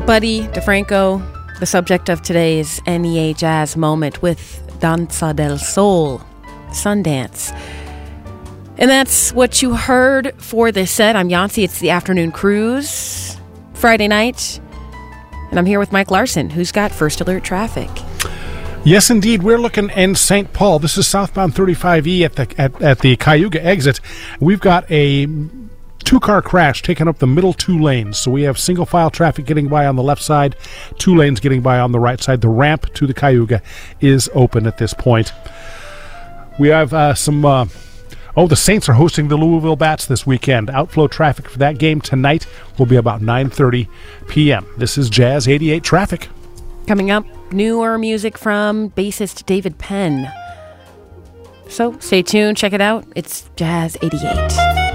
Buddy DeFranco, the subject of today's NEA Jazz Moment with Danza del Sol, Sundance. And that's what you heard for this set. I'm Yancy. It's the Afternoon Cruise, Friday night. And I'm here with Mike Larson, who's got First Alert traffic. Yes, indeed. We're looking in St. Paul. This is southbound 35E at the Cayuga exit. We've got a two-car crash taking up the middle two lanes. So we have single-file traffic getting by on the left side, two lanes getting by on the right side. The ramp to the Cayuga is open at this point. We have the Saints are hosting the Louisville Bats this weekend. Outflow traffic for that game tonight will be about 9:30 p.m. This is Jazz 88 traffic. Coming up, newer music from bassist David Penn. So stay tuned, check it out. It's Jazz 88.